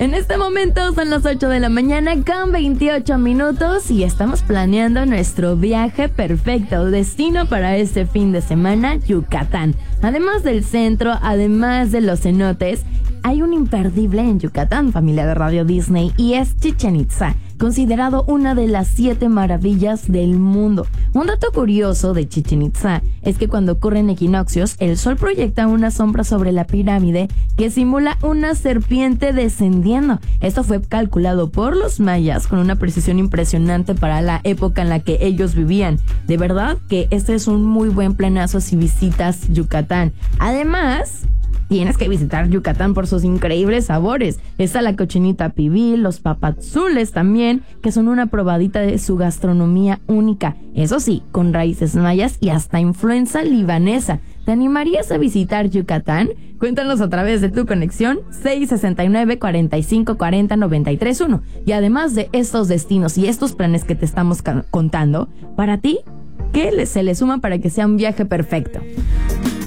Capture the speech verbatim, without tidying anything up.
En este momento son las ocho de la mañana con veintiocho minutos y estamos planeando nuestro viaje perfecto, destino para este fin de semana, Yucatán. Además del centro, además de los cenotes, hay un imperdible en Yucatán, familia de Radio Disney, y es Chichén Itzá, considerado una de las siete maravillas del mundo. Un dato curioso de Chichén Itzá es que cuando ocurren equinoccios, el sol proyecta una sombra sobre la pirámide que simula una serpiente descendiendo. Esto fue calculado por los mayas con una precisión impresionante para la época en la que ellos vivían. De verdad que este es un muy buen planazo si visitas Yucatán. Además, tienes que visitar Yucatán por sus increíbles sabores. Está la cochinita pibil, los papazules también, que son una probadita de su gastronomía única. Eso sí, con raíces mayas y hasta influencia libanesa. ¿Te animarías a visitar Yucatán? Cuéntanos a través de tu conexión seis sesenta y nueve, cuarenta y cinco, cuarenta, noventa y tres uno. Y además de estos destinos y estos planes que te estamos ca- contando, para ti, ¿qué se le suma para que sea un viaje perfecto?